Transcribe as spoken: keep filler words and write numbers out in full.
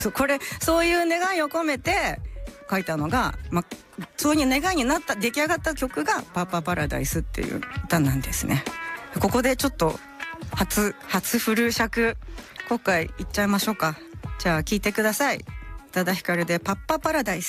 そうこれそういう願いを込めて書いたのが、まあ、そういう願いになった出来上がった曲が「パーパーパラダイス」っていう歌なんですね。ここでちょっと初初フル尺今回いっちゃいましょうか。じゃあ聴いてください。宇多田ヒカルで「パッパパラダイス」。